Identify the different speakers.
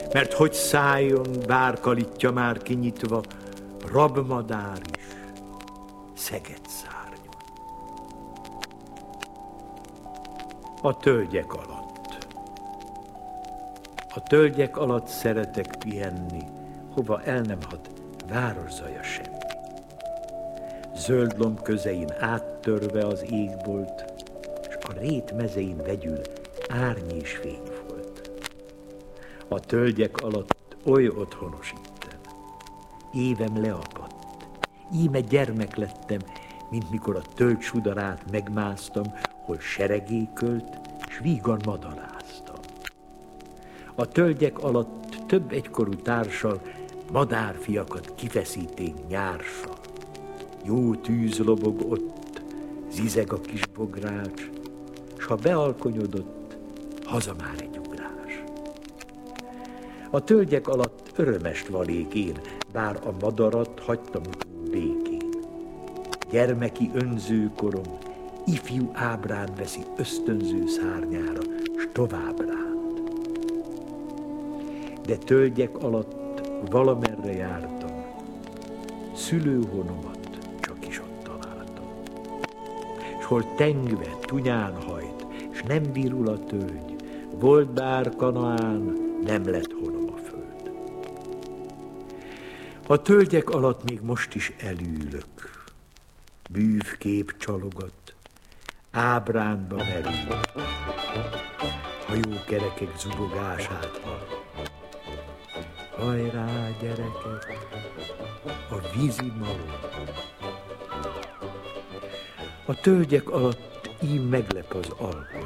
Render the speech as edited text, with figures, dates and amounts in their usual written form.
Speaker 1: mert hogy szálljon bárkalitja már kinyitva, rabmadár is szeget szárnyon. A tölgyek alatt. A tölgyek alatt szeretek pihenni, hova el nem hat városzaja semmi. Zöld lomb közein áttörve az égbolt, s a rét mezein vegyül árny és fényfolt. A tölgyek alatt oly otthonos itten, évem leapadt, íme gyermek lettem, mint mikor a tölgy sudarát megmásztam, hol seregékölt, s vígan madaráztam. A tölgyek alatt több egykorú társal madárfiakat kifeszíték nyársal. Jó tűz lobog ott, zizeg a kis bogrács, s ha bealkonyodott, haza már egy ugrás. A tölgyek alatt örömest valék én, bár a madarat hagytam utóbb békén. Gyermeki önzőkorom, ifjú ábrán veszi ösztönző szárnyára, s tovább ránt. De tölgyek alatt valamerre jártam, szülőhonomat csak is ott találtam. S hol tengve, tunyán hajt, s nem virul a tölgy, volt bár Kanaán, nem lett honom a föld. A tölgyek alatt még most is elülök, bűvkép csalogat, ábránba merül, hajókerekek zubogását hall. Hajrá, gyerekek, a vízi malom. A tölgyek alatt ím meglep az alp.